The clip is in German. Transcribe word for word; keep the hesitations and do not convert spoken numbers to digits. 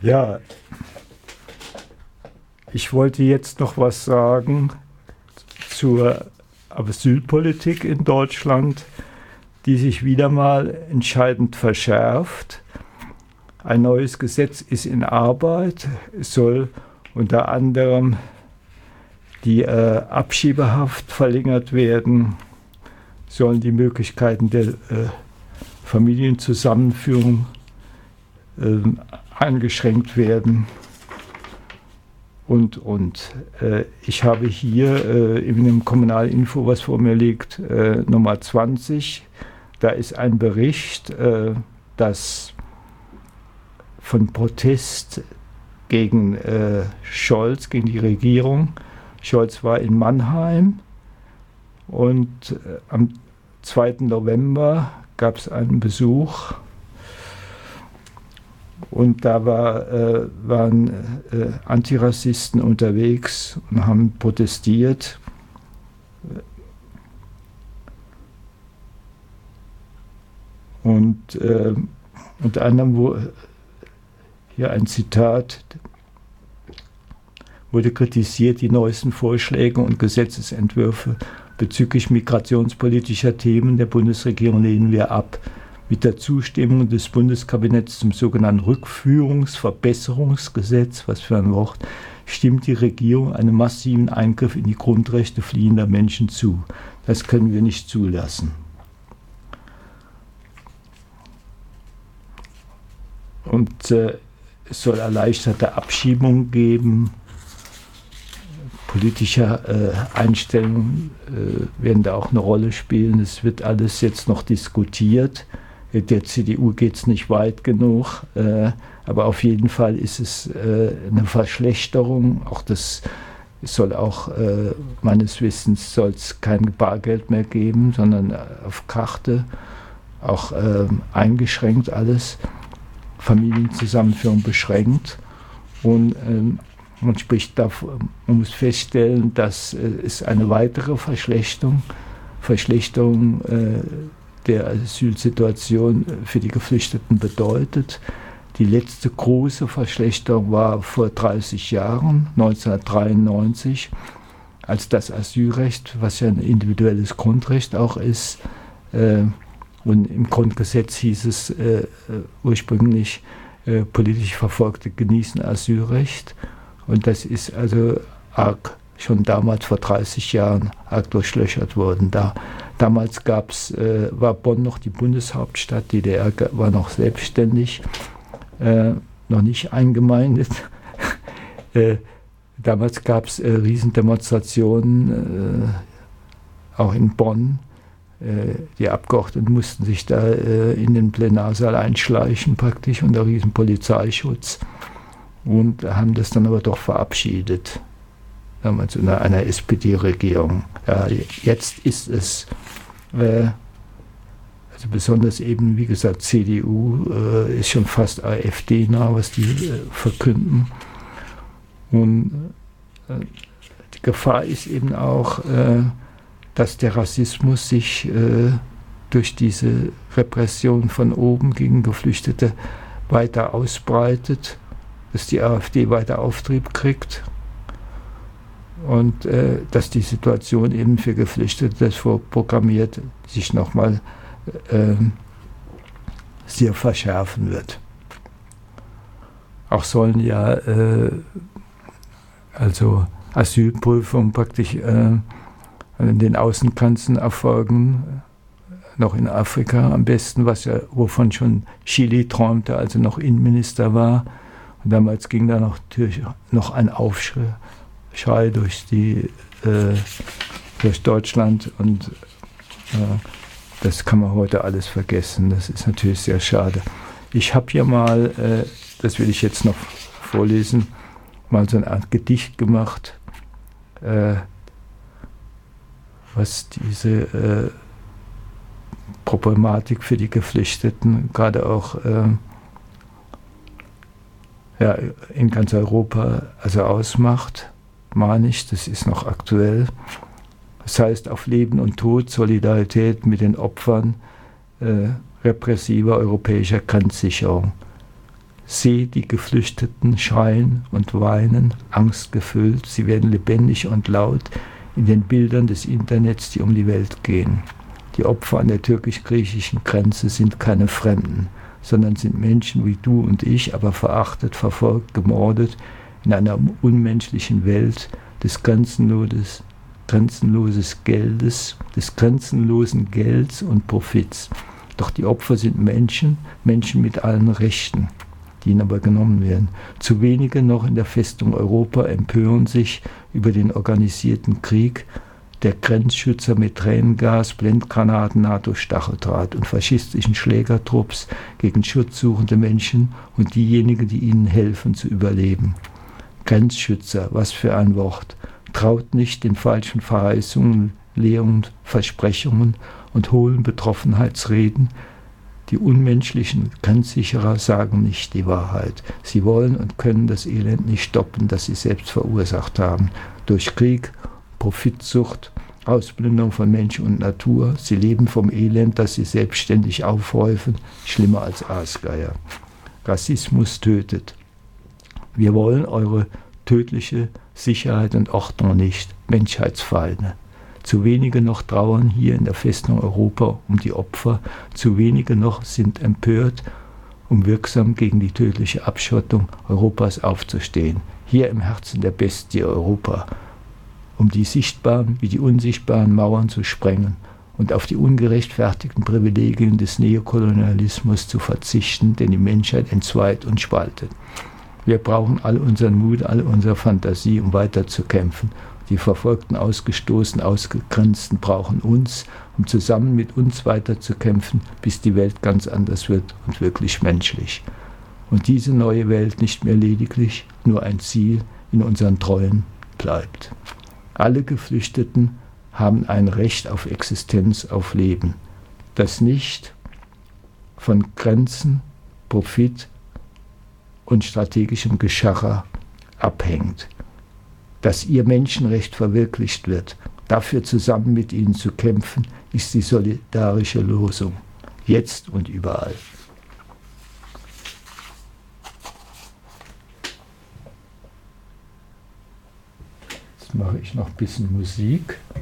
Ja, ich wollte jetzt noch was sagen zur Asylpolitik in Deutschland, die sich wieder mal entscheidend verschärft. Ein neues Gesetz ist in Arbeit. Es soll unter anderem die äh, Abschiebehaft verlängert werden, sollen die Möglichkeiten der äh, Familienzusammenführung äh, eingeschränkt werden und, und. Äh, ich habe hier äh, in einem Kommunalinfo, was vor mir liegt, äh, Nummer zwanzig. Da ist ein Bericht, äh, dass von Protest gegen äh, Scholz, gegen die Regierung. Scholz war in Mannheim und äh, am zweiten November gab es einen Besuch und da war, äh, waren äh, Antirassisten unterwegs und haben protestiert. Und äh, unter anderem wo, hier ein Zitat, wurde kritisiert, die neuesten Vorschläge und Gesetzesentwürfe bezüglich migrationspolitischer Themen der Bundesregierung lehnen wir ab. Mit der Zustimmung des Bundeskabinetts zum sogenannten Rückführungsverbesserungsgesetz, was für ein Wort, stimmt die Regierung einem massiven Eingriff in die Grundrechte fliehender Menschen zu. Das können wir nicht zulassen. Und äh, es soll erleichterte Abschiebungen geben. Politische äh, Einstellungen äh, werden da auch eine Rolle spielen. Es wird alles jetzt noch diskutiert. Der C D U geht es nicht weit genug, äh, aber auf jeden Fall ist es äh, eine Verschlechterung. Auch das es soll auch, äh, meines Wissens, soll es kein Bargeld mehr geben, sondern auf Karte, auch äh, eingeschränkt alles. Familienzusammenführung beschränkt und ähm, man spricht davon, man muss feststellen, dass äh, es eine weitere Verschlechterung, Verschlechterung äh, der Asylsituation für die Geflüchteten bedeutet. Die letzte große Verschlechterung war vor dreißig Jahren, neunzehnhundertdreiundneunzig, als das Asylrecht, was ja ein individuelles Grundrecht auch ist, äh, und im Grundgesetz hieß es äh, ursprünglich, äh, politisch Verfolgte genießen Asylrecht. Und das ist also arg, schon damals vor dreißig Jahren arg durchlöchert worden. Da, damals gab's, äh, war Bonn noch die Bundeshauptstadt, die D D R war noch selbstständig, äh, noch nicht eingemeindet. äh, damals gab es äh, Riesendemonstrationen, äh, auch in Bonn. Die Abgeordneten mussten sich da äh, in den Plenarsaal einschleichen praktisch unter riesen Polizeischutz und haben das dann aber doch verabschiedet. Damals unter einer S P D-Regierung. Ja, jetzt ist es, äh, also besonders eben, wie gesagt, C D U äh, ist schon fast A f D-nah, was die äh, verkünden. Und äh, die Gefahr ist eben auch, äh, dass der Rassismus sich äh, durch diese Repression von oben gegen Geflüchtete weiter ausbreitet, dass die AfD weiter Auftrieb kriegt und äh, dass die Situation eben für Geflüchtete das vorprogrammiert sich nochmal äh, sehr verschärfen wird. Auch sollen ja äh, also Asylprüfungen praktisch äh, an den Außengrenzen erfolgen, noch in Afrika am besten, was ja, wovon schon Chile träumte, als er noch Innenminister war. Und damals ging da noch, noch ein Aufschrei durch, die, äh, durch Deutschland und äh, das kann man heute alles vergessen. Das ist natürlich sehr schade. Ich habe hier mal, äh, das will ich jetzt noch vorlesen, mal so eine Art Gedicht gemacht, äh, was diese äh, Problematik für die Geflüchteten, gerade auch äh, ja, in ganz Europa also ausmacht, meine ich, das ist noch aktuell. Das heißt, auf Leben und Tod, Solidarität mit den Opfern äh, repressiver europäischer Grenzsicherung. Seh die Geflüchteten schreien und weinen, angstgefüllt. Sie werden lebendig und laut in den Bildern des Internets, die um die Welt gehen. Die Opfer an der türkisch-griechischen Grenze sind keine Fremden, sondern sind Menschen wie du und ich, aber verachtet, verfolgt, gemordet in einer unmenschlichen Welt des grenzenloses, grenzenloses Geldes, des grenzenlosen Gelds und Profits. Doch die Opfer sind Menschen, Menschen mit allen Rechten, die ihnen aber genommen werden. Zu wenige noch in der Festung Europa empören sich über den organisierten Krieg der Grenzschützer mit Tränengas, Blendgranaten, NATO-Stacheldraht und faschistischen Schlägertrupps gegen schutzsuchende Menschen und diejenigen, die ihnen helfen zu überleben. Grenzschützer, was für ein Wort. Traut nicht den falschen Verheißungen, Lehren, Versprechungen und hohlen Betroffenheitsreden. Die unmenschlichen Grenzsicherer sagen nicht die Wahrheit. Sie wollen und können das Elend nicht stoppen, das sie selbst verursacht haben. Durch Krieg, Profitsucht, Ausplünderung von Mensch und Natur. Sie leben vom Elend, das sie selbstständig aufhäufen, schlimmer als Aasgeier. Rassismus tötet. Wir wollen eure tödliche Sicherheit und Ordnung nicht, Menschheitsfeinde. Zu wenige noch trauern hier in der Festung Europa um die Opfer, zu wenige noch sind empört, um wirksam gegen die tödliche Abschottung Europas aufzustehen. Hier im Herzen der Bestie Europa, um die sichtbaren wie die unsichtbaren Mauern zu sprengen und auf die ungerechtfertigten Privilegien des Neokolonialismus zu verzichten, den die Menschheit entzweit und spaltet. Wir brauchen all unseren Mut, all unsere Fantasie, um weiterzukämpfen. Die Verfolgten, Ausgestoßenen, Ausgegrenzten brauchen uns, um zusammen mit uns weiterzukämpfen, bis die Welt ganz anders wird und wirklich menschlich. Und diese neue Welt nicht mehr lediglich nur ein Ziel in unseren Träumen bleibt. Alle Geflüchteten haben ein Recht auf Existenz, auf Leben, das nicht von Grenzen, Profit und strategischem Geschacher abhängt. Dass ihr Menschenrecht verwirklicht wird, dafür zusammen mit ihnen zu kämpfen, ist die solidarische Losung, jetzt und überall. Jetzt mache ich noch ein bisschen Musik.